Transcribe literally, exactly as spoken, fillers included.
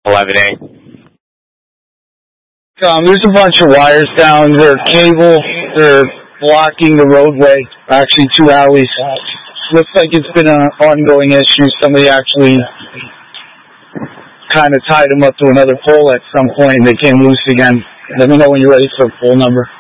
eleven A. Um, there's a bunch of wires down. They're cable. They're blocking the roadway. Actually, two alleys. Looks like it's been an ongoing issue. Somebody actually kind of tied them up to another pole at some point, and they came loose again. Let me know when you're ready for a pole number.